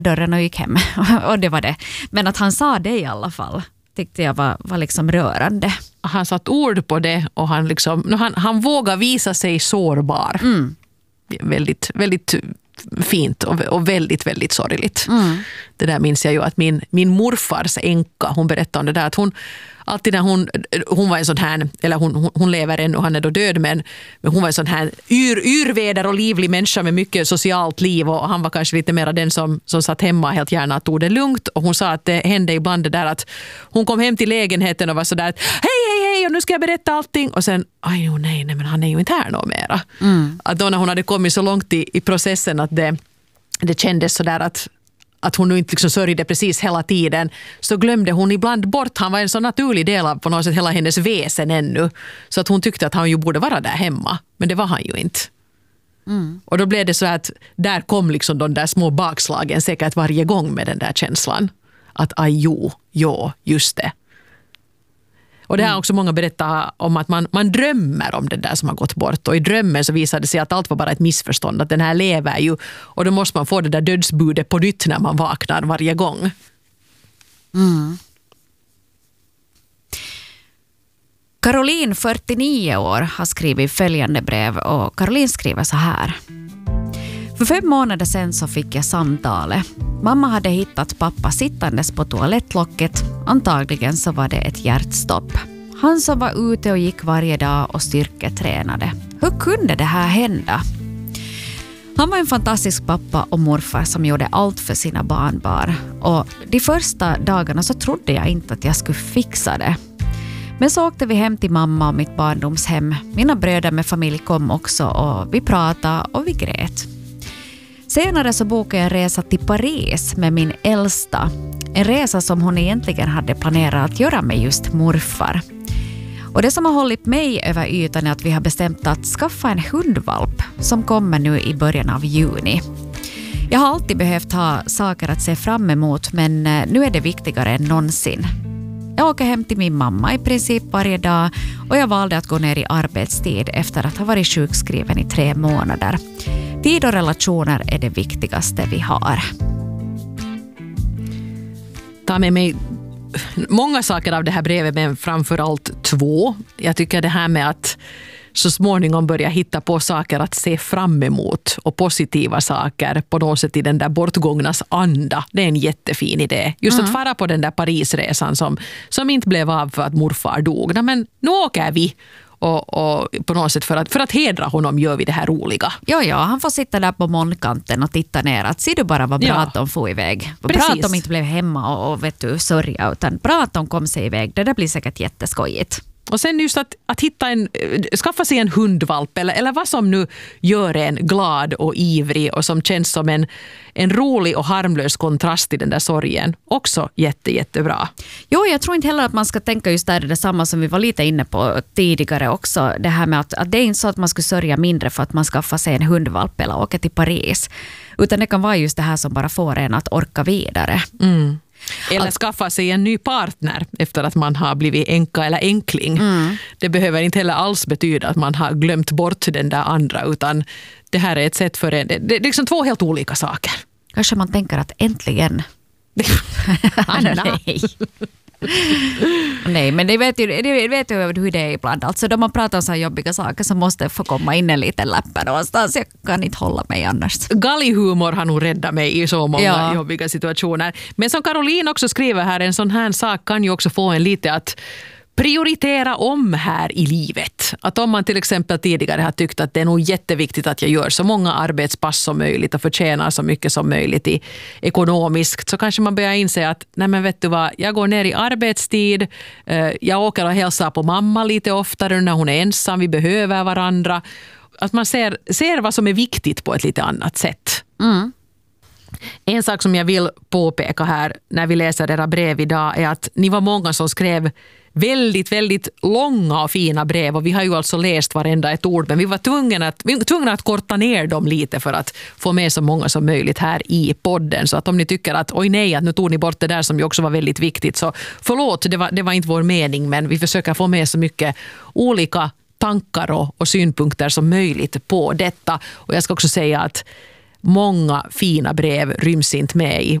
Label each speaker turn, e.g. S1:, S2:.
S1: dörren och gick hem. Och det var det. Men att han sa det i alla fall tyckte jag var liksom rörande.
S2: Han satt ord på det och han vågar visa sig sårbar.
S1: Mm.
S2: Väldigt, väldigt fint och väldigt, väldigt sorgligt. Det där minns jag ju att min morfars änka, hon berättade om det där att hon alltid när hon var en sån här, eller hon lever ännu, han är då död, men hon var en sån här yrväder och livlig människa med mycket socialt liv, och han var kanske lite mer den som satt hemma helt gärna och tog det lugnt, och hon sa att det hände ibland det där att hon kom hem till lägenheten och var sådär att hej och nu ska jag berätta allting, och sen nej men han är ju inte här någon mera. Att då när hon hade kommit så långt i processen att det kändes sådär att hon nu inte liksom sörjde precis hela tiden, så glömde hon ibland bort. Han var en så naturlig del av på något sätt hela hennes väsen ännu. Så att hon tyckte att han ju borde vara där hemma. Men det var han ju inte. Och då blev det så att där kom liksom de där små bakslagen säkert varje gång med den där känslan. Att just det. Och det har också många berättat om att man drömmer om det där som har gått bort. Och i drömmen så visade det sig att allt var bara ett missförstånd. Att den här lever ju. Och då måste man få det där dödsbudet på nytt när man vaknar varje gång.
S1: Caroline, 49 år, har skrivit följande brev. Och Caroline skriver så här. För 5 månader sedan så fick jag samtalet. Mamma hade hittat pappa sittandes på toalettlocket. Antagligen så var det ett hjärtstopp. Han som var ute och gick varje dag och styrketränade. Hur kunde det här hända? Han var en fantastisk pappa och morfar som gjorde allt för sina barnbarn. Och de första dagarna så trodde jag inte att jag skulle fixa det. Men så åkte vi hem till mamma och mitt barndomshem. Mina bröder med familj kom också och vi pratade och vi grät. Senare så bokade jag en resa till Paris med min äldsta. En resa som hon egentligen hade planerat att göra med just morfar. Och det som har hållit mig över ytan är att vi har bestämt att skaffa en hundvalp som kommer nu i början av juni. Jag har alltid behövt ha saker att se fram emot, men nu är det viktigare än någonsin. Jag åker hem till min mamma i princip varje dag och jag valde att gå ner i arbetstid efter att ha varit sjukskriven i 3 månader. Tid och relationer är det viktigaste vi har.
S2: Ta med mig många saker av det här brevet, men framförallt 2. Jag tycker det här med att så småningom börja hitta på saker att se fram emot och positiva saker på något sätt i den där bortgångnas anda. Det är en jättefin idé. Just att fara på den där Parisresan som inte blev av för att morfar dog. Men nu åker vi. Och på något sätt för att hedra honom gör vi det här roliga.
S1: Ja, han får sitta där på molnkanten och titta ner. Att ser du bara vad bra att de får iväg. Bra att de inte blev hemma och vet du, sörja, utan bra att de kom sig iväg. Det där blir säkert jätteskojigt.
S2: Och sen just att hitta skaffa sig en hundvalp eller vad som nu gör en glad och ivrig och som känns som en rolig och harmlös kontrast till den där sorgen. Också jättebra.
S1: Jo, jag tror inte heller att man ska tänka just där det samma som vi var lite inne på tidigare också. Det här med att det är inte så att man skulle sörja mindre för att man skaffar sig en hundvalp eller åker till Paris. Utan det kan vara just det här som bara får en att orka vidare.
S2: Eller skaffa sig en ny partner efter att man har blivit änka eller änkling. Det behöver inte heller alls betyda att man har glömt bort den där andra, utan det här är ett sätt för en. Det är liksom 2 helt olika saker.
S1: Kanske man tänker att äntligen. Nej, men det vet ju hur det är ibland. Alltså då man pratar om så här jobbiga saker så måste få komma in en liten läppar någonstans. Jag kan inte hålla mig annars.
S2: Galghumor har nog räddat mig i så många jobbiga situationer. Men som Caroline också skriver här, en sån här sak kan ju också få en lite att prioritera om här i livet. Att om man till exempel tidigare har tyckt att det är nog jätteviktigt att jag gör så många arbetspass som möjligt och förtjänar så mycket som möjligt ekonomiskt, så kanske man börjar inse att nej men vet du vad, jag går ner i arbetstid, jag åker och hälsar på mamma lite oftare när hon är ensam, vi behöver varandra. Att man ser vad som är viktigt på ett lite annat sätt. En sak som jag vill påpeka här när vi läser era brev idag är att ni var många som skrev väldigt, väldigt långa och fina brev, och vi har ju alltså läst varenda ett ord, men vi var tvungna att korta ner dem lite för att få med så många som möjligt här i podden. Så att om ni tycker att oj nej, att nu tog ni bort det där som ju också var väldigt viktigt, så förlåt, det var inte vår mening, men vi försöker få med så mycket olika tankar och synpunkter som möjligt på detta. Och jag ska också säga att många fina brev ryms inte med i